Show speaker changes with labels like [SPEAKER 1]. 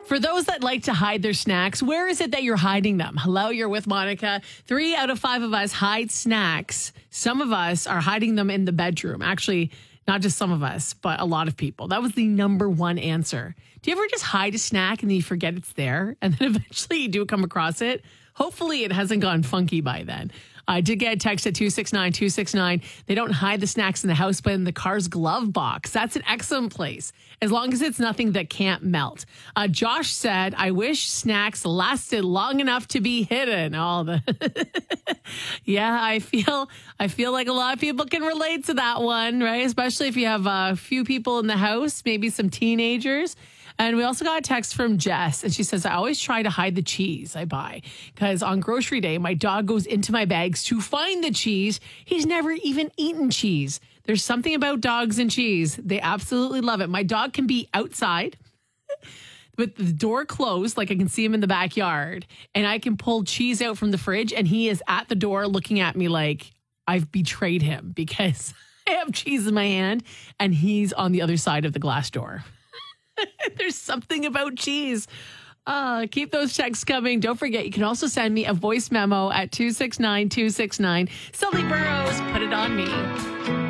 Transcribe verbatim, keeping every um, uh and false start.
[SPEAKER 1] For those that like to hide their snacks, where is it that you're hiding them? Hello, you're with Monica. Three out of five of us hide snacks. Some of us are hiding them in the bedroom. Actually, not just some of us, but a lot of people. That was the number one answer. Do you ever just hide a snack and then you forget it's there? And then eventually you do come across it? Hopefully it hasn't gone funky by then. I did get a text at two six nine two six nine. They don't hide the snacks in the house, but in the car's glove box. That's an excellent place, as long as it's nothing that can't melt. Uh, Josh said, I wish snacks lasted long enough to be hidden. All the Yeah, I feel I feel like a lot of people can relate to that one, right? Especially if you have a few people in the house, maybe some teenagers. And we also got a text from Jess, and she says, I always try to hide the cheese I buy because on grocery day, my dog goes into my bags to find the cheese. He's never even eaten cheese. There's something about dogs and cheese. They absolutely love it. My dog can be outside with the door closed, like I can see him in the backyard, and I can pull cheese out from the fridge, and he is at the door looking at me like I've betrayed him because I have cheese in my hand, and he's on the other side of the glass door. There's something about cheese. Uh, keep those texts coming. Don't forget, you can also send me a voice memo at two six nine two six nine. Sully Burrows, Put It On Me.